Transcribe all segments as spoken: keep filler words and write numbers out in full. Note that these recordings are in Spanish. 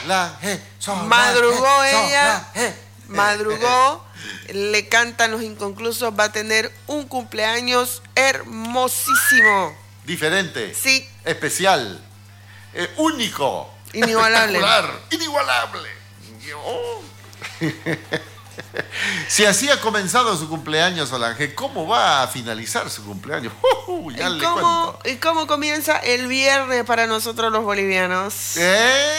Solange, Solange, madrugó ella, Solange. madrugó, le cantan Los Inconclusos, va a tener un cumpleaños hermosísimo. Diferente. Sí. Especial. Eh, único. Inigualable. Espectacular. Inigualable. Oh. Si así ha comenzado su cumpleaños, Solange, ¿cómo va a finalizar su cumpleaños? Uh, ya ¿Y, le cómo, cuento. ¿Y cómo comienza el viernes para nosotros los bolivianos? ¿Eh?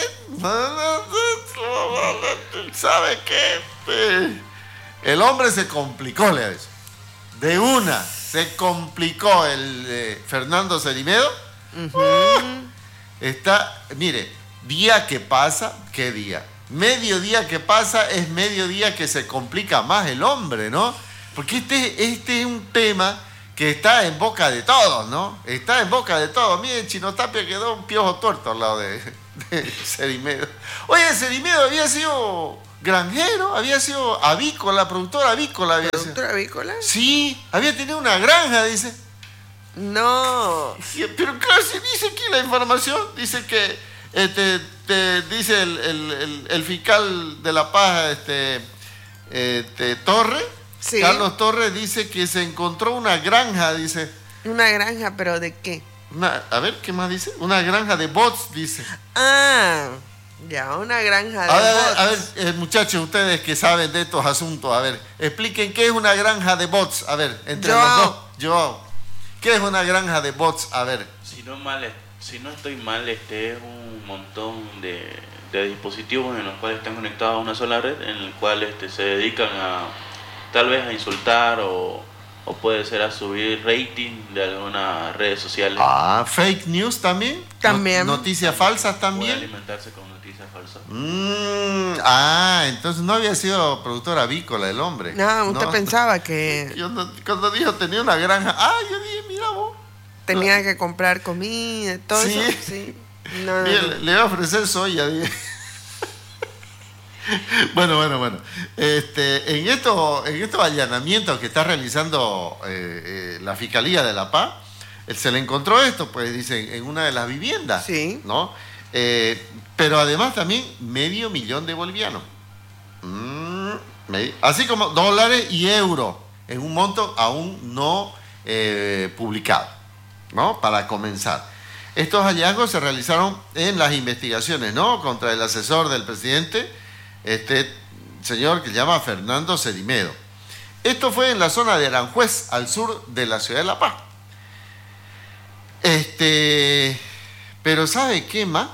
¿Sabe qué? Eh, El hombre se complicó, le dice. De una, se complicó el eh, Fernando Cerimedo. Uh-huh. Uh, está, mire, día que pasa, ¿qué día? Mediodía que pasa es mediodía que se complica más el hombre, ¿no? Porque este, este es un tema que está en boca de todos, ¿no? Está en boca de todos. Mire, Chino Tapia quedó un piojo tuerto al lado de, de Cerimedo. Oye, Cerimedo había sido granjero, había sido avícola, productora avícola. Había ¿Productora sido. avícola? Sí, había tenido una granja, dice. No. Sí, pero claro, si dice aquí la información, dice que este, te, dice el, el, el, el fiscal de La Paz, este, este Torres, Sí. Carlos Torres, dice que se encontró una granja, dice. Una granja, ¿pero de qué? Una, a ver, ¿qué más dice? Una granja de bots, dice. Ah, ya, una granja de A ver, bots. a ver, eh, muchachos, ustedes que saben de estos asuntos, a ver, expliquen qué es una granja de bots. A ver, entre Joao. los dos. Joao, ¿qué es una granja de bots? A ver. Si no, mal, si no estoy mal, este es un montón de, de dispositivos en los cuales están conectados a una sola red, en el cual este, se dedican a tal vez a insultar o, o puede ser a subir rating de algunas redes sociales. Ah, fake news también. También. No- noticias falsas Puede también. alimentarse con noticias falsas. Mm, ah, entonces no había sido productor avícola el hombre. No, usted pensaba que Yo no- cuando dijo tenía una granja, ah, yo dije, mira vos. tenía que comprar comida y todo Sí. eso. Sí. No, no, Mira, no. le, le voy a ofrecer soya, dije. Bueno, bueno, bueno. Este, en, estos, en estos allanamientos que está realizando eh, eh, la Fiscalía de La Paz, eh, se le encontró esto, pues dicen, en una de las viviendas. Sí. ¿No? Eh, pero además también medio millón de bolivianos. Mm, medio- así como dólares y euros, en un monto aún no eh, publicado, ¿no? Para comenzar. Estos hallazgos se realizaron en las investigaciones, ¿no? Contra el asesor del presidente, este señor que se llama Fernando Cerimedo. Esto fue en la zona de Aranjuez, al sur de la ciudad de La Paz. Este, pero ¿sabe qué más?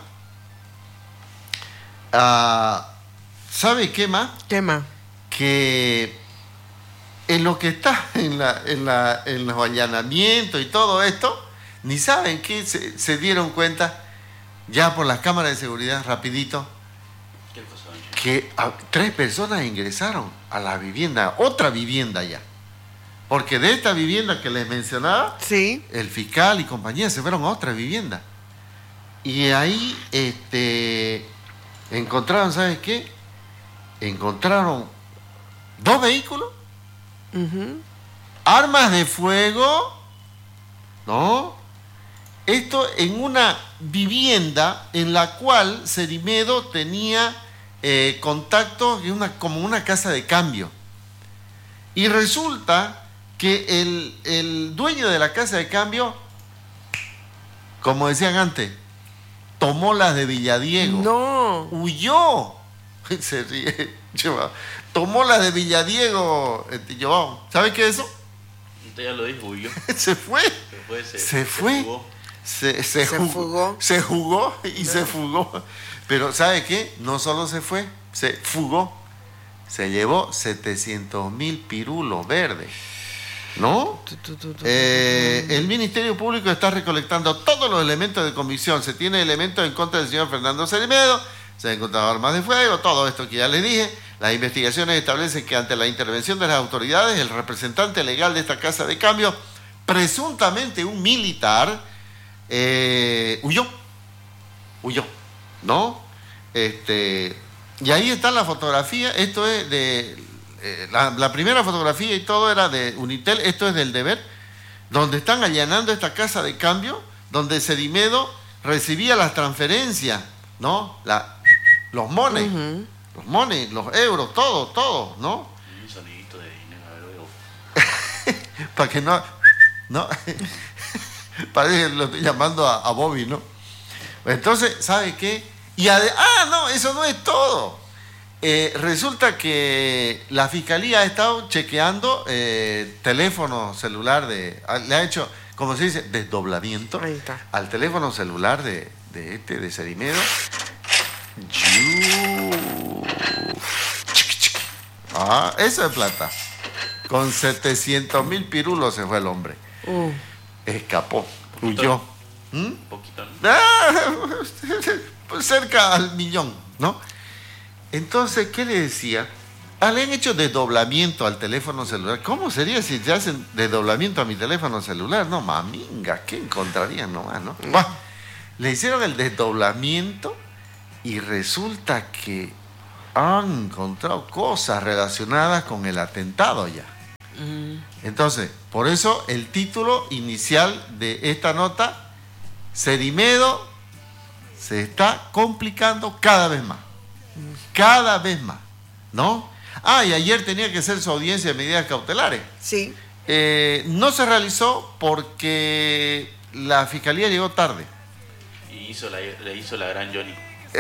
Ah, ¿sabe qué más? ¿Qué más? Que en lo que está en, la, en, la, en los allanamientos y todo esto, ni saben que se, se dieron cuenta ya por las cámaras de seguridad rapidito ¿Qué pasó, Ancho? que a, tres personas ingresaron a la vivienda, otra vivienda ya. Porque de esta vivienda que les mencionaba, Sí. el fiscal y compañía se fueron a otra vivienda. Y ahí este, encontraron, ¿sabes qué? Encontraron dos vehículos, Ujú. armas de fuego, ¿no? Esto en una vivienda en la cual Cerimedo tenía eh, contacto en una, como una casa de cambio. Y resulta que el, el dueño de la casa de cambio, como decían antes, tomó las de Villadiego. No. Huyó. Se ríe. Joao. Tomó las de Villadiego. Este, Joao. ¿Sabe qué es eso? Usted ya lo dijo, huyó. Se fue. Se fue. Se, Se fue. fugó. Se, se, Se jugó, fugó. Se jugó y se fugó. Pero ¿sabe qué? No solo se fue, se fugó. Se llevó setecientos mil pirulos verdes. ¿No? Tu, tu, tu, tu, Eh, tu. el Ministerio Público está recolectando todos los elementos de convicción. Se tiene elementos en contra del señor Fernando Cerimedo, se han encontrado armas de fuego, todo esto que ya les dije. Las investigaciones establecen que ante la intervención de las autoridades, el representante legal de esta casa de cambio, presuntamente un militar, eh, huyó. Huyó, ¿no? Este, y ahí está la fotografía. Esto es de... Eh, la, la primera fotografía y todo era de Unitel, esto es del Deber, donde están allanando esta casa de cambio, donde Cerimedo recibía las transferencias, ¿no? La, los mones, Ujú. los mones, los euros, todo, todo, ¿no? Un sonidito de dinero, a ver, oigo. Para que no, ¿no? Parece que lo estoy llamando a, a Bobby, ¿no? Entonces, ¿sabe qué? Y ade- ah, no, eso no es todo. Eh, resulta que la fiscalía ha estado chequeando eh, teléfono celular de, a- le ha hecho, como se dice, desdoblamiento Ahí está. al teléfono celular de, de este, de Cerimedo. Yu. Chiqui, chiqui. Ah, eso es plata. Con setecientos mil pirulos se fue el hombre. Uh, Escapó, Poquito. huyó. ¿Mm? Un poquito, ¿no? Ah, pues cerca al millón, ¿no? Entonces, ¿qué le decía? Ah, le han hecho desdoblamiento al teléfono celular. ¿Cómo sería si te hacen desdoblamiento a mi teléfono celular? No, maminga, ¿qué encontrarían nomás, no? Bah, le hicieron el desdoblamiento y resulta que han encontrado cosas relacionadas con el atentado ya. mm, Entonces, por eso el título inicial de esta nota, Cerimedo se está complicando cada vez más. Cada vez más, ¿no? Ah, y ayer tenía que ser su audiencia de medidas cautelares. sí. Eh, no se realizó porque la fiscalía llegó tarde. Y hizo la, le hizo la gran Johnny.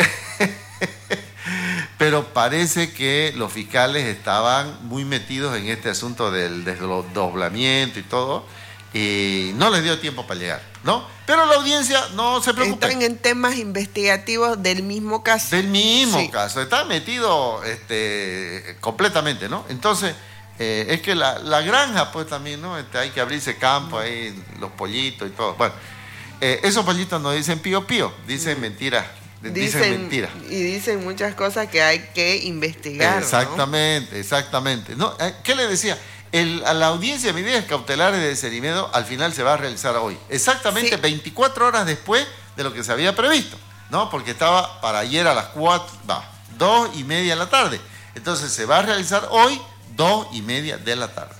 Pero parece que los fiscales estaban muy metidos en este asunto del desdoblamiento y todo, y no les dio tiempo para llegar, ¿no? Pero la audiencia no se preocupe. Están en temas investigativos del mismo caso. Del mismo Sí. caso, está metido este, completamente, ¿no? Entonces, eh, es que la, la granja, pues también, ¿no? Este, hay que abrirse campo ahí, los pollitos y todo. Bueno, eh, esos pollitos no dicen pío pío, dicen mentiras. Dicen, Dicen, mentiras. y dicen muchas cosas que hay que investigar. ¿no? Exactamente, exactamente. No, eh, ¿qué le decía? El, a la audiencia de medidas cautelares de Cerimedo al final se va a realizar hoy. Exactamente Sí. veinticuatro horas después de lo que se había previsto, ¿no? Porque estaba para ayer a las cuatro, va, dos y media de la tarde. Entonces se va a realizar hoy, dos y media de la tarde.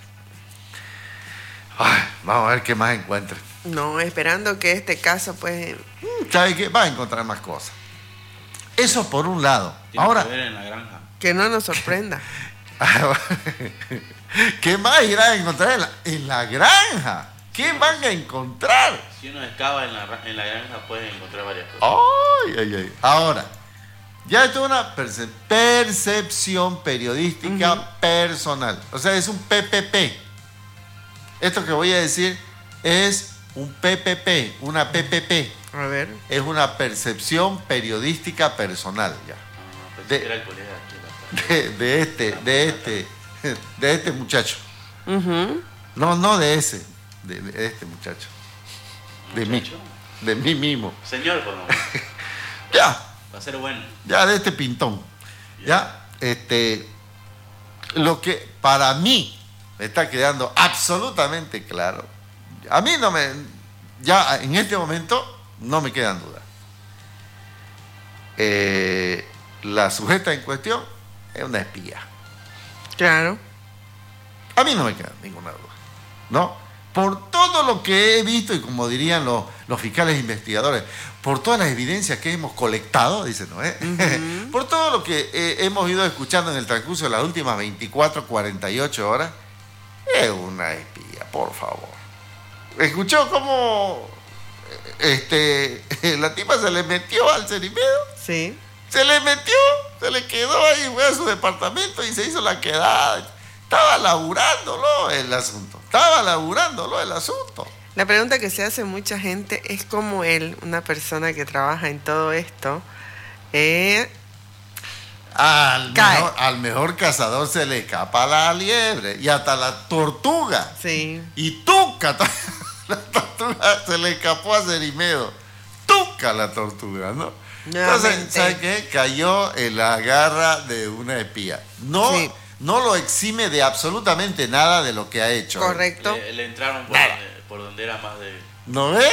Ay, vamos a ver qué más encuentre. No, esperando que este caso, pues, ¿Sabe qué? Va a encontrar más cosas. Eso por un lado. Tiene Ahora, que ver en la granja. que no nos sorprenda. ¿qué más irán a encontrar en la, en la granja? ¿Qué van a encontrar? Si uno excava en la, ra- en la granja puede encontrar varias cosas. Ay, ay, ay. Ahora, ya esto es una perce- percepción periodística Ujú. personal. O sea, es un P P P. Esto que voy a decir es un P P P, una P P P. A ver. Es una percepción periodística personal ya. Ah, pensé De- que era el colega aquí. De, de este, de este, de este muchacho. Ujú. No, no de ese, de, de este muchacho. De mí, Muchacho. de mí mismo. Señor, por favor. Ya, Va a ser bueno. ya de este pintón. Ya, este, lo que para mí me está quedando absolutamente claro. A mí no me, ya en este momento no me quedan dudas. Eh, la sujeta en cuestión es una espía. Claro. A mí no me queda ninguna duda, ¿no? Por todo lo que he visto y como dirían los, los fiscales investigadores, por todas las evidencias que hemos colectado, dice Noé, Ujú. por todo lo que eh, hemos ido escuchando en el transcurso de las últimas veinticuatro, cuarenta y ocho horas, es una espía, por favor. ¿Escuchó cómo este, la tipa se le metió al Cerimedo? Sí. Se le metió, se le quedó ahí, fue a su departamento y se hizo la quedada. Estaba laburándolo el asunto. Estaba laburándolo el asunto. La pregunta que se hace mucha gente es cómo él, una persona que trabaja en todo esto, eh, Al Cae. mejor, al mejor cazador se le escapa la liebre y hasta la tortuga. sí, Y tuca, la tortuga se le escapó a Cerimedo. Tuca la tortuga, ¿no? Entonces, Nuevamente. ¿sabe qué? Cayó en la garra de una espía. No, Sí. no lo exime de absolutamente nada de lo que ha hecho. correcto. Le, le entraron por Nada. donde, por donde era más de... ¿No ve?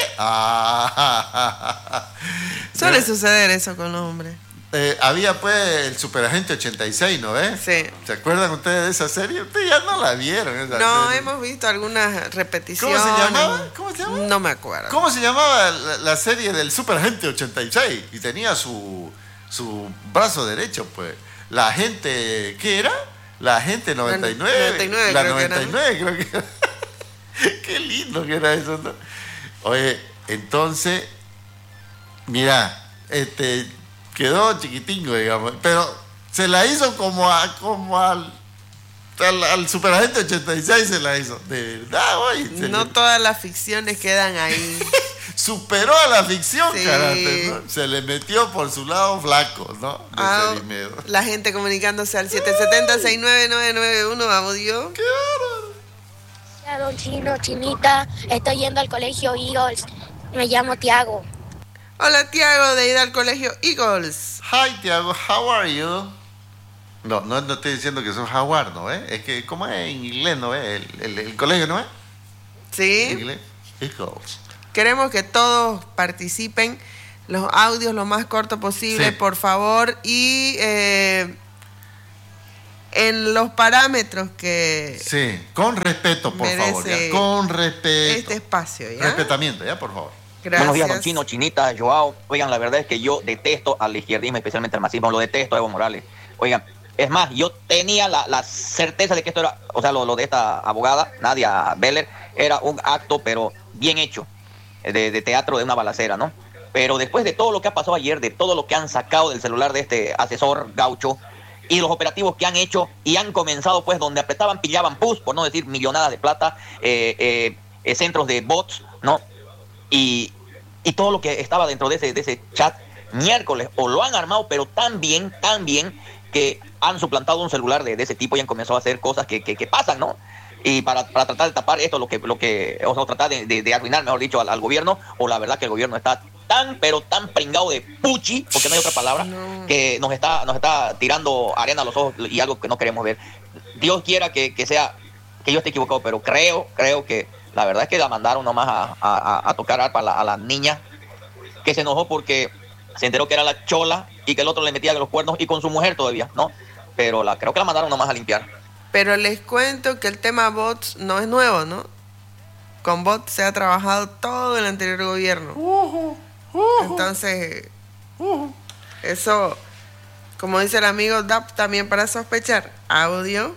Ah, Suele De- suceder eso con los hombres. eh, había pues el Superagente ochenta y seis, ¿no ve? Sí. ¿Se acuerdan ustedes de esa serie? Ustedes ya no la vieron. Esa No, serie. hemos visto algunas repeticiones. ¿Cómo se llamaba? ¿Cómo se llamaba? No me acuerdo. ¿Cómo se llamaba la, la serie del Superagente ochenta y seis? Y tenía su, su brazo derecho, pues. La gente, ¿qué era? La gente noventa y nueve. noventa y nueve, la creo noventa y nueve, que era, ¿no? creo que era. Qué lindo que era eso, ¿no? Oye, entonces, mira, este, quedó chiquitingo, digamos, pero se la hizo como, a, como al, al, al superagente ochenta y seis se la hizo. De verdad, oye. No le... todas las ficciones quedan ahí. Superó a la ficción, Sí. karate, ¿no? Se le metió por su lado flaco, ¿no? De Ah, Cerimedo. la gente comunicándose al siete siete cero, seis nueve nueve nueve uno, vamos Dios. ¡Qué bárbaro! Hola, don Chino, Chinita, estoy yendo al colegio Eagles. Me llamo Tiago. Hola, Tiago, de ir al colegio Eagles. Hi, Tiago, how are you? No, no, no estoy diciendo que son jaguar, ¿no? ¿Eh? Es que, ¿cómo es en inglés, no? ¿Eh? El, el, el colegio, ¿no es? Sí. En inglés. Eagles. Queremos que todos participen, los audios lo más corto posible, Sí. por favor, y eh, en los parámetros que Sí, con respeto, por merece favor, ya. Con respeto. este espacio, ¿ya? Respetamiento, ya, por favor. Gracias. Buenos días, don Chino, Chinita, Joao. Oigan, la verdad es que yo detesto al izquierdismo, especialmente al marxismo, lo detesto a Evo Morales. Oigan, es más, yo tenía la, la certeza de que esto era, o sea, lo, lo de esta abogada, Nadia Beller, era un acto, pero bien hecho, de, de teatro de una balacera, ¿no? Pero después de todo lo que ha pasado ayer, de todo lo que han sacado del celular de este asesor gaucho, y los operativos que han hecho, y han comenzado, pues, donde apretaban, pillaban pus, por no decir millonadas de plata, eh, eh, eh, centros de bots, ¿no? Y, y todo lo que estaba dentro de ese, de ese chat, miércoles, o lo han armado, pero tan bien, tan bien, que han suplantado un celular de, de ese tipo y han comenzado a hacer cosas que, que, que pasan, ¿no? Y para, para tratar de tapar esto, lo que, lo que o sea, tratar de, de, de arruinar, mejor dicho, al, al gobierno, o la verdad que el gobierno está tan, pero tan pringado de puchi, porque no hay otra palabra, No. que nos está, nos está tirando arena a los ojos y algo que no queremos ver. Dios quiera que, que sea, que yo esté equivocado, pero creo, creo que la verdad es que la mandaron nomás a, a, a tocar arpa a la, a la niña, que se enojó porque se enteró que era la chola y que el otro le metía los cuernos y con su mujer todavía, ¿no? Pero la, creo que la mandaron nomás a limpiar. Pero les cuento que el tema bots no es nuevo, ¿no? Con bots se ha trabajado todo el anterior gobierno. Entonces, eso, como dice el amigo, da también para sospechar. Audio.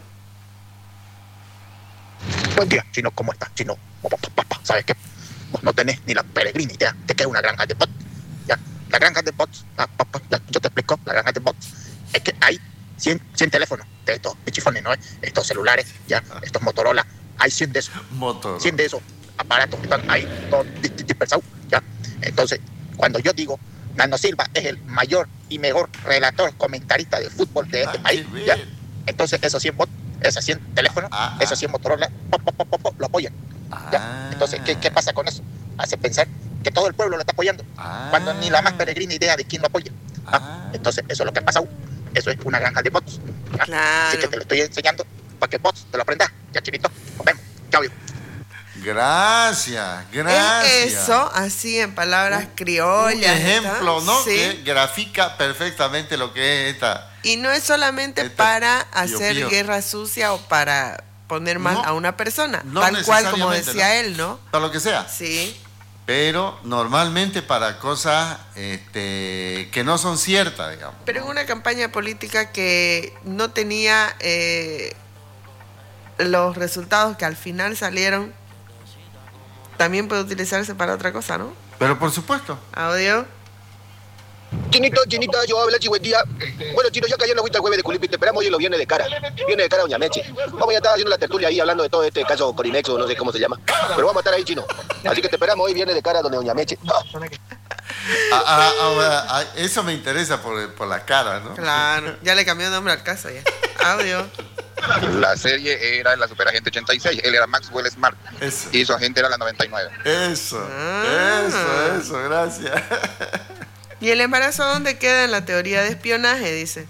Buen día, Chino, ¿cómo estás, Chino? ¿Sabes qué? Vos no tenés ni la peregrina idea de que es una granja de bots. ¿Ya? La granja de bots, ah, papá, ya, yo te explico, la granja de bots es que hay cien, cien teléfonos de estos pichifones, ¿no? Estos celulares, ya, estos Motorola, hay cien de esos. Motor. cien de esos aparatos que están ahí todos dispersados, ¿ya? Entonces, cuando yo digo Nano Silva es el mayor y mejor relator, comentarista de fútbol de este Ah, país, qué ¿ya? bien. Entonces esos cien bots, esos cien teléfonos, Ah, esos ah. cien Motorola, pop, pop, pop, pop, pop, lo apoyan. ¿Ya? Ah. Entonces, ¿qué, ¿qué pasa con eso? Hace pensar que todo el pueblo lo está apoyando, Ah. cuando ni la más peregrina idea de quién lo apoya. ¿Ah? Ah. Entonces, eso es lo que ha pasado. Eso es una granja de bots. ¿Ya? Claro. Así que te lo estoy enseñando para que bots te lo aprendas. Ya, Chinito, nos vemos. Chao, hijo. Gracias, gracias. Es eso, así en palabras Un criollas. ejemplo, ¿está? ¿no? Sí. Que grafica perfectamente lo que es esta. Y no es solamente Esta para pío, hacer pío. guerra sucia o para poner mal No, a una persona, no tal cual como necesariamente, decía ¿no? él, ¿no? Para lo que sea. Sí. Pero normalmente para cosas este, que no son ciertas, digamos. Pero en una campaña política que no tenía eh, los resultados que al final salieron, también puede utilizarse para otra cosa, ¿no? Pero por supuesto. Audio. Chinito, Chinita, yo hablo, buen día. Bueno, Chino, ya que ayer no fuiste al jueves de Culipi, te esperamos hoy lo viene de cara. Viene de cara Doña Meche. Vamos a estar haciendo la tertulia ahí hablando de todo este caso Corimex o no sé cómo se llama. Pero vamos a estar ahí, Chino. Así que te esperamos hoy, viene de cara donde Doña Meche. Ah, ah, ah, ah, eso me interesa por, por la cara, ¿no? Claro, ya le cambió el nombre al caso ya. Audio. La serie era la Superagente ochenta y seis, él era Maxwell Smart Eso. y su agente era la noventa y nueve. Eso, Ah. eso, eso, gracias. ¿Y el embarazo dónde queda en la teoría de espionaje? Dice.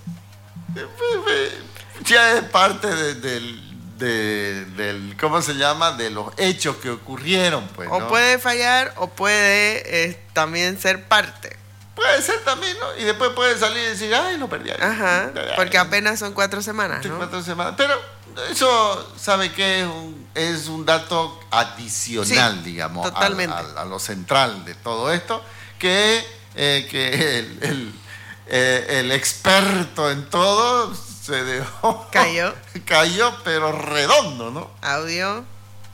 Ya es parte de- del, de- del, ¿cómo se llama? De los hechos que ocurrieron, pues, O ¿no? puede fallar o puede eh, también ser parte. Puede ser también, ¿no? Y después puede salir y decir, ay, lo perdí ahí. Ajá, Ay, porque apenas son cuatro semanas, tres, ¿no? cuatro semanas. Pero eso, ¿sabe qué? Es un, es un dato adicional, Sí, digamos, totalmente. al- al- a lo central de todo esto, que, eh, que el, el- eh, el experto en todo se dejó. Cayó. Cayó, pero redondo, ¿no? Audio.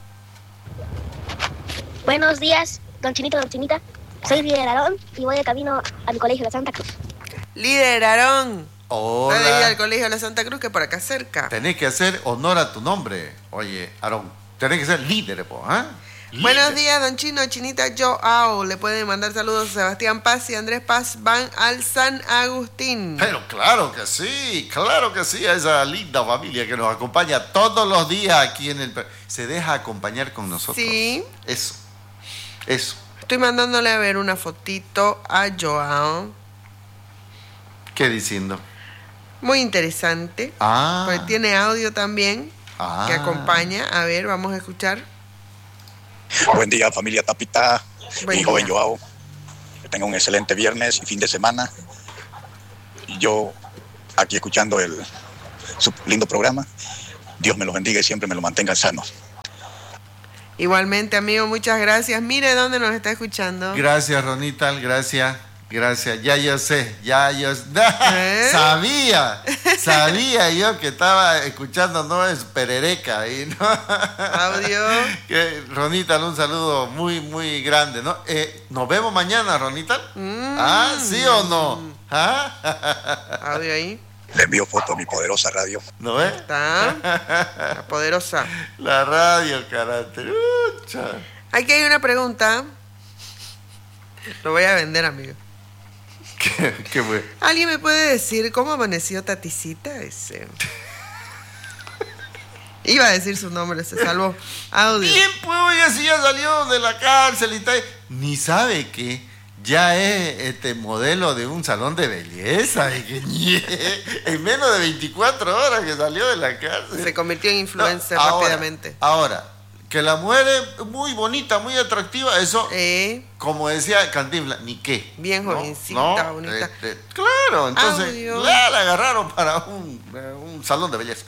Buenos días, don Chinito, don Chinita. Soy Líder Aarón y voy de camino a mi colegio de Santa Cruz. Líder Aarón. Hola. Puede ir al colegio de la Santa Cruz, que por acá cerca. Tenés que hacer honor a tu nombre. Oye, Aarón, tenés que ser líder, po, ¿ah? ¿eh? Buenos días, don Chino, Chinita, Joao. Le pueden mandar saludos a Sebastián Paz y Andrés Paz. Van al San Agustín. Pero claro que sí, claro que sí, a esa linda familia que nos acompaña todos los días aquí en el... Se deja acompañar con nosotros. Sí. Eso, eso. Estoy mandándole a ver una fotito a Joao. ¿Qué diciendo? Muy interesante. Ah. Pues tiene audio también Ah. que acompaña. A ver, vamos a escuchar. Buen día, familia Tapita Buen y joven día. Joao. Que tengan un excelente viernes y fin de semana. Y yo aquí escuchando el su lindo programa. Dios me los bendiga y siempre me lo mantengan sanos. Igualmente, amigo, muchas gracias. Mire dónde nos está escuchando. Gracias, Ronital, gracias, gracias. Ya yo sé, ya yo ¿Eh? sabía, sabía yo que estaba escuchando, no es perereca ahí, ¿no? Audio. Que, Ronital, un saludo muy, muy grande, ¿no? Eh, ¿Nos vemos mañana, Ronital? Mm. ¿Ah, sí o no? ¿Ah? Audio ahí. Le envío foto a mi poderosa radio. ¿No ves? Está. La poderosa. La radio, carácterucha. Aquí hay una pregunta. Lo voy a vender, amigo. ¿Qué, qué fue? ¿Alguien me puede decir cómo amaneció Taticita? Ese. Iba a decir su nombre, se salvó. Audio. Bien, pues, oiga, si ya salió de la cárcel y tal. Ni sabe que ya es este modelo de un salón de belleza. Y que, ñe, en menos de veinticuatro horas que salió de la cárcel. Se convirtió en influencer No, ahora, rápidamente. Ahora, que la mujer es muy bonita, muy atractiva, eso, Eh, como decía Cantinflas, ni qué. Bien ¿no? jovencita, ¿No? bonita. Este, claro, entonces Audio. la, la agarraron para un, un salón de belleza.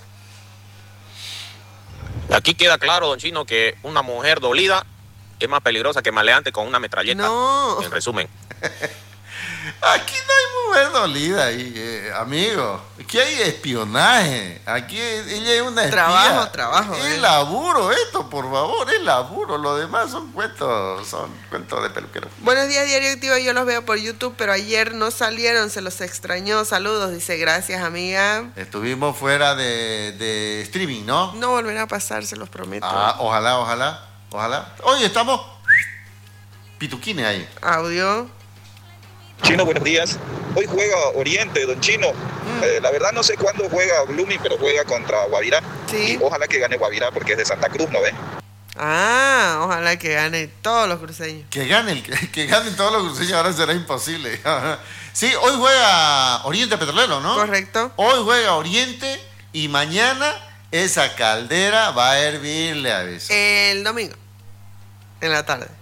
Aquí queda claro, don Chino, que una mujer dolida es más peligrosa que maleante con una metralleta. No. En resumen. Aquí no hay mujer dolida, ahí, eh, amigo. Aquí hay espionaje. Aquí ella es una espía. Trabajo, trabajo, Es eh. laburo esto, por favor, es laburo. Lo demás son cuentos, son cuentos de peluquero. Buenos días, Diario Activo. Yo los veo por YouTube, pero ayer no salieron, se los extrañó. Saludos, dice, gracias, amiga. Estuvimos fuera de, de streaming, ¿no? No volverá a pasar, se los prometo. Ah, ojalá, ojalá, ojalá. Oye, estamos pituquines ahí. Audio. Chino, buenos días. Hoy juega Oriente, don Chino. Eh, la verdad no sé cuándo juega Blooming, pero juega contra Guavirá. Sí. Y ojalá que gane Guavirá porque es de Santa Cruz, ¿no ves? Ah, ojalá que gane todos los cruceños. Que gane, el, que, que ganen todos los cruceños, ahora será imposible. Sí, hoy juega Oriente Petrolero, ¿no? Correcto. Hoy juega Oriente y mañana esa caldera va a hervirle a veces. El domingo, en la tarde.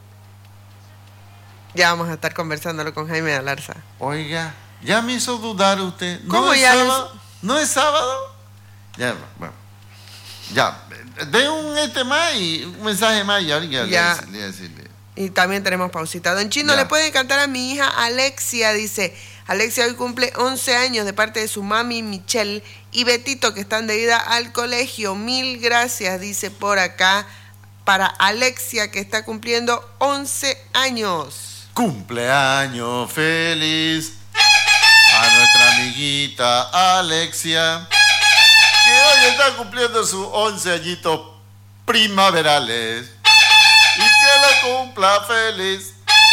Ya vamos a estar conversándolo con Jaime Alarza. Oiga, ya me hizo dudar usted. ¿No ¿Cómo es ya sábado? ¿No es sábado? Ya, bueno. Ya, de un este más y un mensaje más y ahorita Ya. le voy a decirle. Y también tenemos pausita. Don Chino, Ya. le pueden cantar a mi hija Alexia, dice. Alexia hoy cumple once años de parte de su mami Michelle y Betito, que están de ida al colegio. Mil gracias, dice por acá, para Alexia, que está cumpliendo once años. Cumpleaños feliz a nuestra amiguita Alexia, que hoy está cumpliendo sus once añitos primaverales. Y que la cumpla feliz.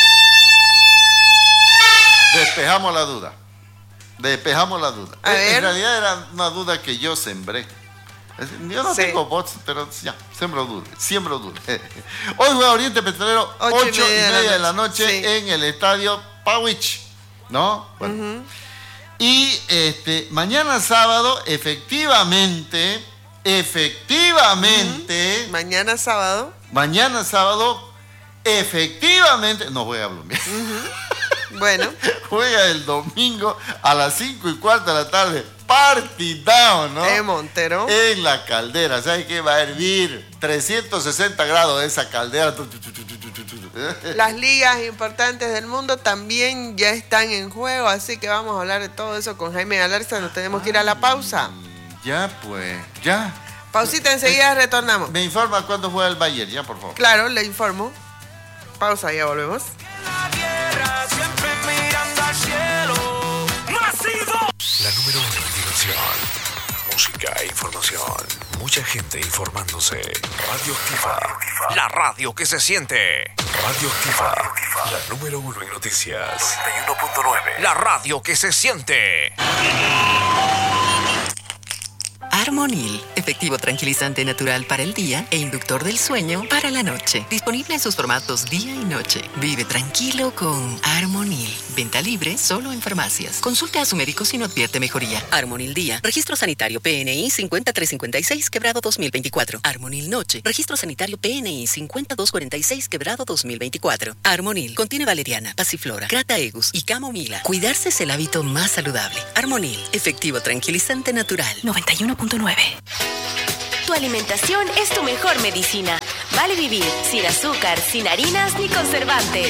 Despejamos la duda. Despejamos la duda. A En ver. realidad era una duda que yo sembré. Es decir, yo no Sí. tengo bots, pero ya, siembro duda, siembro duda. Hoy juega Oriente Petrolero, Ocho ocho y y media media de la noche Sí. en el estadio Pawich, ¿no? Bueno. Y este, mañana sábado, efectivamente, efectivamente, Mañana sábado. mañana sábado, efectivamente, no juega Blooming. Bueno, Juega el domingo a las cinco y cuarto de la tarde. Party down, ¿no? en Montero. En la caldera. ¿Sabes qué? Va a hervir trescientos sesenta grados esa caldera. Tu, tu, tu, tu, tu, tu, tu. Las ligas importantes del mundo también ya están en juego, así que vamos a hablar de todo eso con Jaime Galarza. Nos tenemos que ir a la pausa. Ya, pues, ya. Pausita, enseguida me, retornamos. Me informa cuándo juega el Bayern, ya, por favor. Claro, le informo. Pausa, ya volvemos. La número uno en diversión, música e información. Mucha gente informándose. Radioactiva. La radio que se siente. Radioactiva. La número uno en noticias. noventa y uno punto nueve. La radio que se siente. Armonil, efectivo tranquilizante natural para el día e inductor del sueño para la noche. Disponible en sus formatos día y noche. Vive tranquilo con Armonil. Venta libre solo en farmacias. Consulte a su médico si no advierte mejoría. Armonil Día. Registro sanitario P N I cincuenta y tres cincuenta y seis quebrado dos mil veinticuatro. Armonil Noche. Registro sanitario P N I cincuenta y dos cuarenta y seis quebrado dos mil veinticuatro. Armonil. Contiene valeriana, pasiflora, crataegus y camomila. Cuidarse es el hábito más saludable. Armonil. Efectivo tranquilizante natural. noventa y uno punto nueve. Tu alimentación es tu mejor medicina. Vale vivir sin azúcar, sin harinas ni conservantes.